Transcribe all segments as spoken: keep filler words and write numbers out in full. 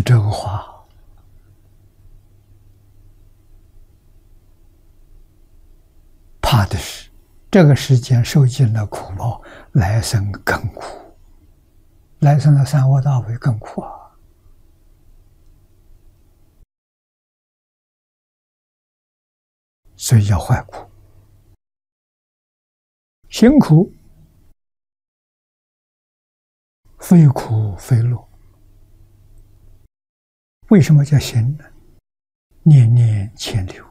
真话。怕的是这个世间受尽了苦报，来生更苦，来生的三恶道会更苦啊！所以叫坏苦。行苦非苦非乐，为什么叫行呢？念念牵流，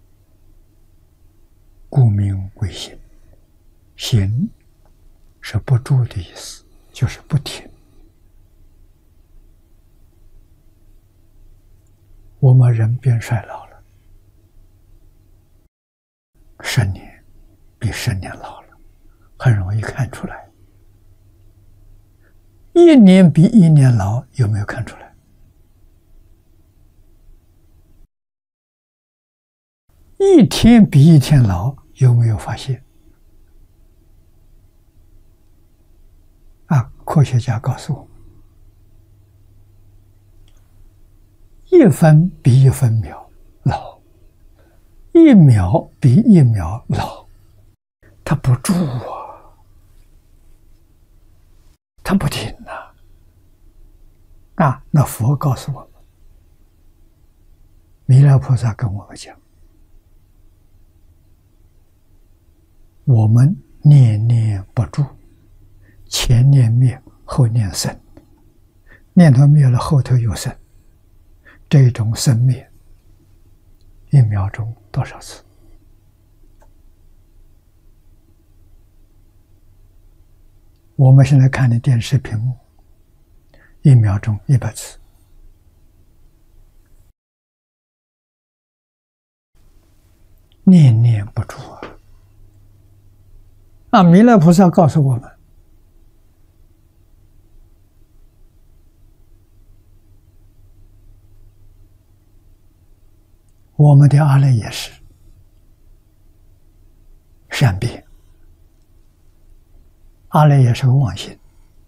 故名为行。行是不住的意思，就是不停。我们人变衰老了，十年比十年老了，很容易看出来。一年比一年老，有没有看出来？一天比一天老，有没有发现？啊，科学家告诉我们，一分比一分秒老，一秒比一秒老，它不住啊，它不停啊。啊，那佛告诉我们，弥勒菩萨跟我们讲，我们念念不住，前念灭，后念生，念头灭了，后头又生，这种生灭，一秒钟多少次？我们现在看的电视屏幕，一秒钟一百次。念念不住啊！那弥勒菩萨告诉我们，我们的阿赖耶识善变，阿赖耶是个妄心，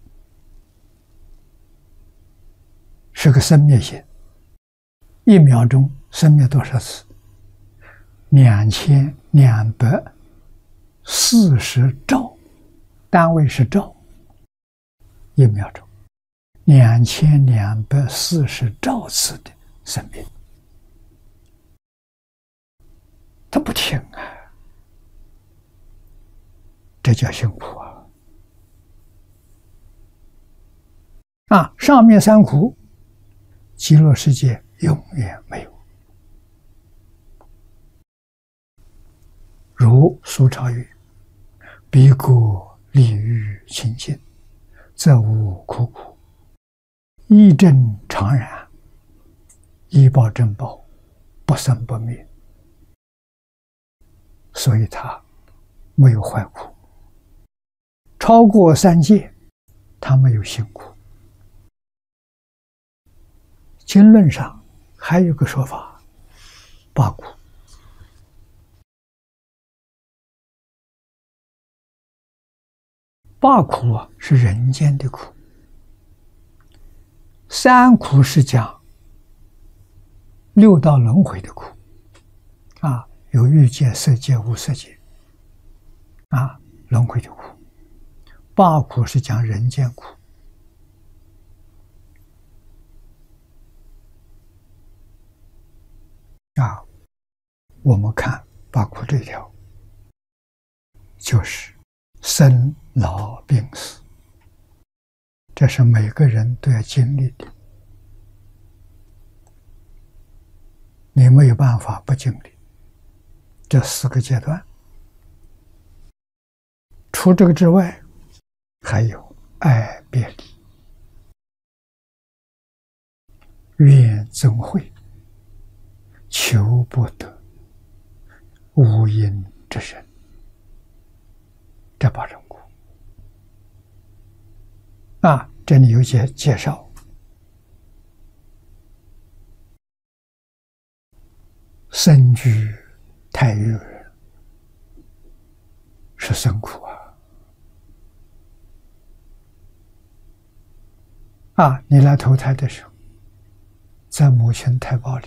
是个生灭心。一秒钟生灭多少次？两千两百四十兆，单位是兆，一秒钟两千两百四十兆次的生灭，它不停啊，这叫辛苦啊！啊，上面三苦，极乐世界永远没有。如苏超云：“彼国利欲清净，则无苦苦；一真常然，一报真报，不生不灭。”所以它没有坏苦。超过三界，它没有辛苦。经论上还有个说法，八苦。八苦啊，是人间的苦；三苦是讲六道轮回的苦，啊，有欲界、色界、无色界，啊，轮回的苦；八苦是讲人间苦。啊，我们看八苦这条，就是生老病死，这是每个人都要经历的，你没有办法不经历这四个阶段。除这个之外，还有爱别离、怨憎会、求不得、无因之身，这八种苦啊，这里有些介绍。身居太狱人是生苦啊！啊，你来投胎的时候， 在母亲胎胞里。